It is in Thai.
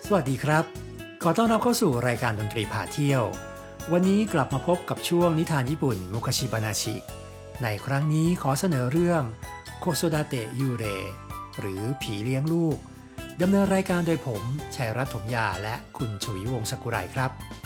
สวัสดีครับ ขอต้อนรับเข้าสู่รายการดนตรีพาเที่ยว วันนี้กลับมาพบกับช่วงนิทานญี่ปุ่นมุคาชิบานาชิ ในครั้งนี้ขอเสนอเรื่องโคโซดาเตะยูเรหรือผีเลี้ยงลูก ดำเนินรายการโดยผมชัยรัตน์ถมยาและคุณชวีวงศ์สกุไรครับ